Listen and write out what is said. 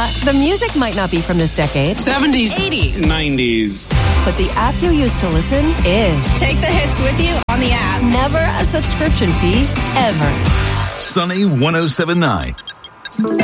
the music might not be from this decade. 70s. 80s. 90s. But the app you use to listen is. Take the hits with you on the app. Never a subscription fee, ever. Sunny 107.9.